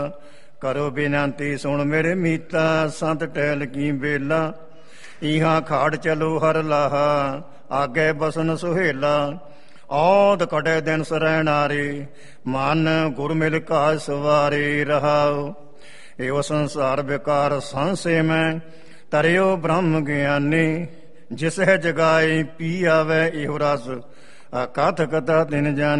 ਕਰੋ ਬੇਨੰਤੀ ਸੁਣ ਮੇਰੇ ਮੀਤਾ, ਸੰਤ ਟਹਿਲ ਕੀ ਬੇਲਾ। ਇਹਾਂ ਖਾੜ ਚਲੋ ਹਰ ਲਾਹਾ, ਆਗੇ ਬਸਨ ਸੁਹੇਲਾ। ਔਦ ਕਟੇ ਦਿਨ ਸਰੈਣਾਰੇ, ਮਨ ਗੁਰ ਮਿਲ ਕਾਜ ਸਵਾਰੇ ਰਹਾਉ। ਇਹੋ ਸੰਸਾਰ ਵਿਕਾਰ ਸੰਸੇ ਮੈਂ, ਤਰਿਓ ਬ੍ਰਹਮ ਗਿਆਨੀ। ਜਿਸ ਹੈ ਜਗਾਏ ਪੀ ਆਵੈ ਇਹੋ ਰਸ, ਕਥ ਕਥਾ ਤਿਨ ਜਾਣੀ।